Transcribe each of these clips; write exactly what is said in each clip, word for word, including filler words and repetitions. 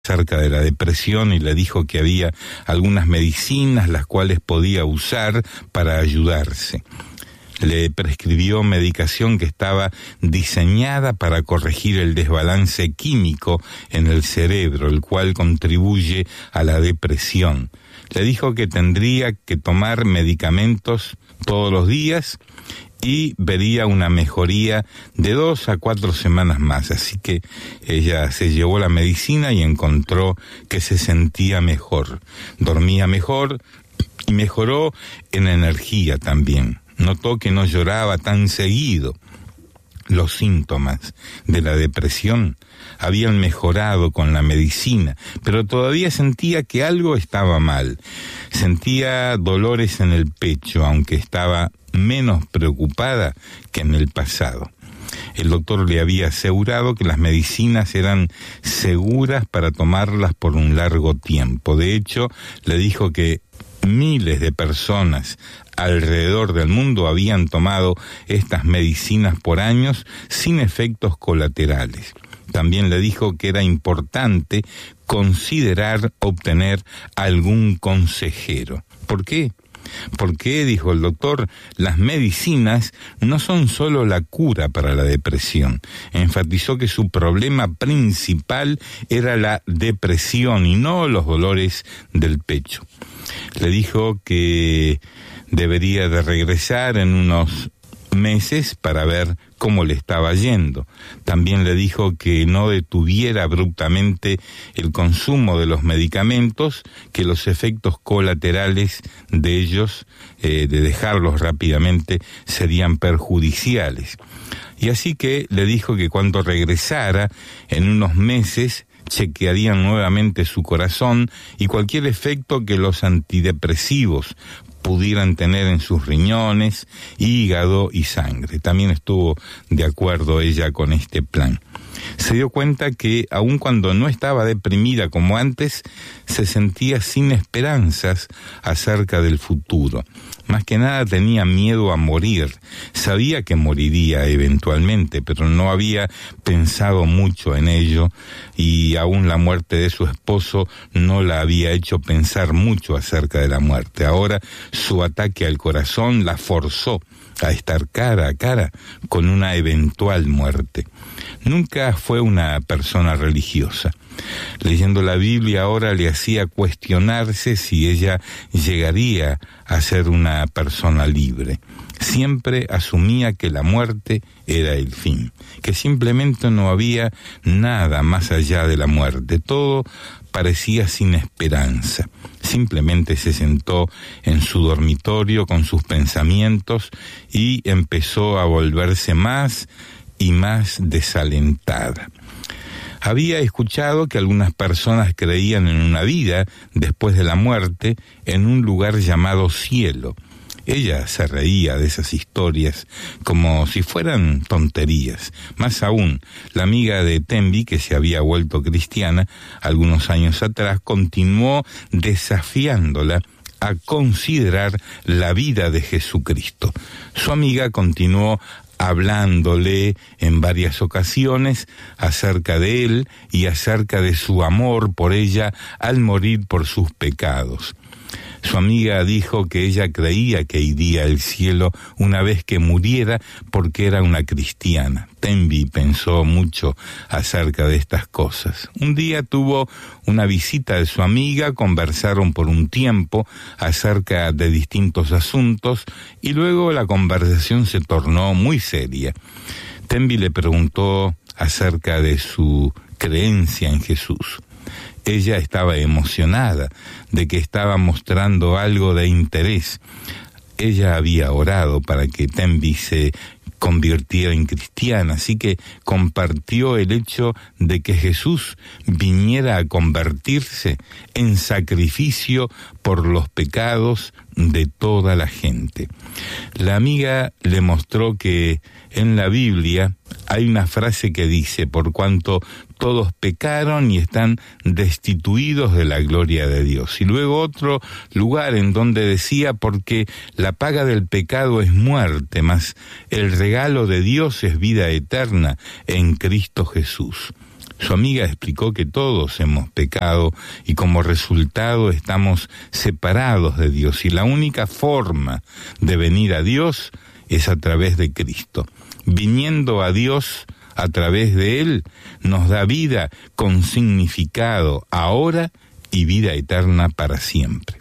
acerca de la depresión y le dijo que había algunas medicinas las cuales podía usar para ayudarse. Le prescribió medicación que estaba diseñada para corregir el desbalance químico en el cerebro, el cual contribuye a la depresión. Le dijo que tendría que tomar medicamentos todos los días y vería una mejoría de dos a cuatro semanas más. Así que ella se llevó la medicina y encontró que se sentía mejor, dormía mejor y mejoró en energía también. Notó que no lloraba tan seguido. Los síntomas de la depresión habían mejorado con la medicina, pero todavía sentía que algo estaba mal. Sentía dolores en el pecho, aunque estaba menos preocupada que en el pasado. El doctor le había asegurado que las medicinas eran seguras para tomarlas por un largo tiempo. De hecho, le dijo que miles de personas alrededor del mundo habían tomado estas medicinas por años sin efectos colaterales. También le dijo que era importante considerar obtener algún consejero. ¿Por qué? Porque, dijo el doctor, las medicinas no son solo la cura para la depresión. Enfatizó que su problema principal era la depresión y no los dolores del pecho. Le dijo que debería de regresar en unos meses para ver cómo le estaba yendo. También le dijo que no detuviera abruptamente el consumo de los medicamentos, que los efectos colaterales de ellos, eh, de dejarlos rápidamente, serían perjudiciales. Y así que le dijo que cuando regresara en unos meses, chequearían nuevamente su corazón y cualquier efecto que los antidepresivos pudieran tener en sus riñones, hígado y sangre. También estuvo de acuerdo ella con este plan. Se dio cuenta que aun cuando no estaba deprimida como antes, se sentía sin esperanzas acerca del futuro. Más que nada tenía miedo a morir. Sabía que moriría eventualmente, pero no había pensado mucho en ello y aún la muerte de su esposo no la había hecho pensar mucho acerca de la muerte. Ahora su ataque al corazón la forzó a estar cara a cara con una eventual muerte. Nunca fue una persona religiosa. Leyendo la Biblia ahora le hacía cuestionarse si ella llegaría a ser una persona libre. Siempre asumía que la muerte era el fin, que simplemente no había nada más allá de la muerte. Todo parecía sin esperanza. Simplemente se sentó en su dormitorio con sus pensamientos y empezó a volverse más y más desalentada. Había escuchado que algunas personas creían en una vida después de la muerte en un lugar llamado cielo. Ella se reía de esas historias como si fueran tonterías. Más aún, la amiga de Tembi, que se había vuelto cristiana algunos años atrás, continuó desafiándola a considerar la vida de Jesucristo. Su amiga continuó hablándole en varias ocasiones acerca de él y acerca de su amor por ella al morir por sus pecados. Su amiga dijo que ella creía que iría al cielo una vez que muriera porque era una cristiana. Tembi pensó mucho acerca de estas cosas. Un día tuvo una visita de su amiga, conversaron por un tiempo acerca de distintos asuntos y luego la conversación se tornó muy seria. Tembi le preguntó acerca de su creencia en Jesús. Ella estaba emocionada de que estaba mostrando algo de interés. Ella había orado para que Tembi se convirtiera en cristiana, así que compartió el hecho de que Jesús viniera a convertirse en sacrificio por los pecados de toda la gente. La amiga le mostró que en la Biblia hay una frase que dice: por cuanto todos pecaron y están destituidos de la gloria de Dios. Y luego otro lugar en donde decía: porque la paga del pecado es muerte, mas el regalo de Dios es vida eterna en Cristo Jesús. Su amiga explicó que todos hemos pecado y como resultado estamos separados de Dios y la única forma de venir a Dios es a través de Cristo. Viniendo a Dios a través de Él nos da vida con significado ahora y vida eterna para siempre.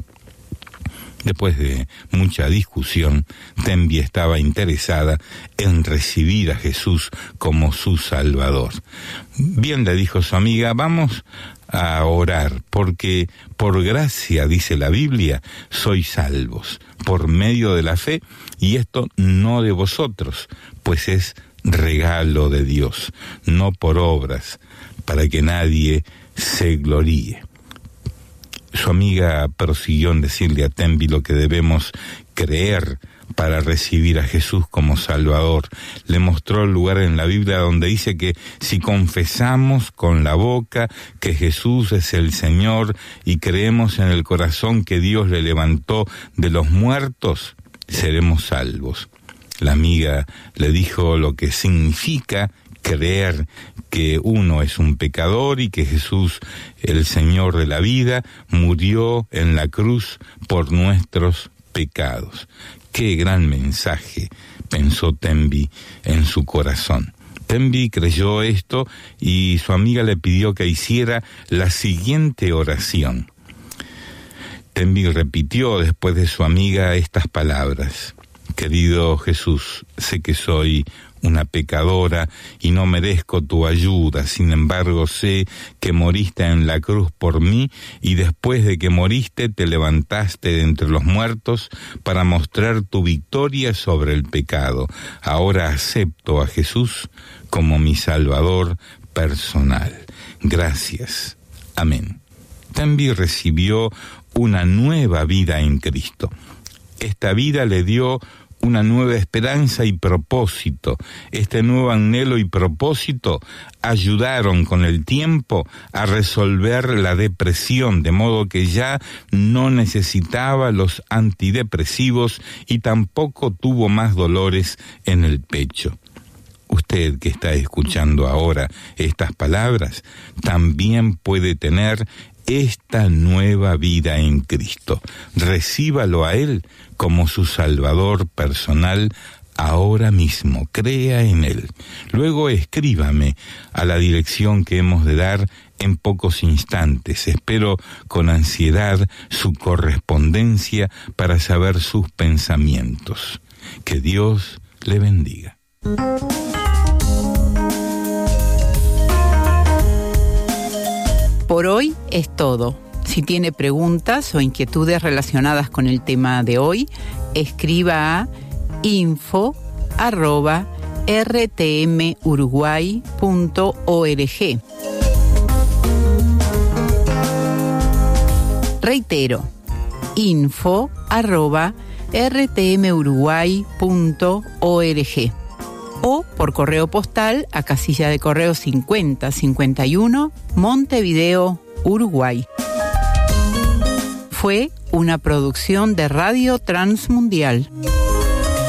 Después de mucha discusión, Tenby estaba interesada en recibir a Jesús como su Salvador. Bien, le dijo su amiga, vamos a orar, porque por gracia, dice la Biblia, sois salvos, por medio de la fe, y esto no de vosotros, pues es regalo de Dios, no por obras, para que nadie se gloríe. Su amiga prosiguió en decirle a Tenby lo que debemos creer para recibir a Jesús como Salvador. Le mostró el lugar en la Biblia donde dice que si confesamos con la boca que Jesús es el Señor y creemos en el corazón que Dios le levantó de los muertos, seremos salvos. La amiga le dijo lo que significa creer que uno es un pecador y que Jesús, el Señor de la vida, murió en la cruz por nuestros pecados. ¡Qué gran mensaje!, pensó Tenby en su corazón. Tenby creyó esto y su amiga le pidió que hiciera la siguiente oración. Tenby repitió después de su amiga estas palabras: Querido Jesús, sé que soy una pecadora y no merezco tu ayuda, sin embargo sé que moriste en la cruz por mí y después de que moriste te levantaste de entre los muertos para mostrar tu victoria sobre el pecado. Ahora acepto a Jesús como mi Salvador personal. Gracias. Amén. Tenby recibió una nueva vida en Cristo. Esta vida le dio una nueva esperanza y propósito. Este nuevo anhelo y propósito ayudaron con el tiempo a resolver la depresión, de modo que ya no necesitaba los antidepresivos y tampoco tuvo más dolores en el pecho. Usted que está escuchando ahora estas palabras, también puede tener esta nueva vida en Cristo. Recíbalo a Él como su Salvador personal ahora mismo. Crea en Él. Luego escríbame a la dirección que hemos de dar en pocos instantes. Espero con ansiedad su correspondencia para saber sus pensamientos. Que Dios le bendiga. Por hoy es todo. Si tiene preguntas o inquietudes relacionadas con el tema de hoy, escriba a info arroba r t m uruguay punto org. Reitero, info arroba r t m uruguay punto org. O por correo postal a casilla de correo cincuenta cincuenta y uno, Montevideo, Uruguay. Fue una producción de Radio Transmundial.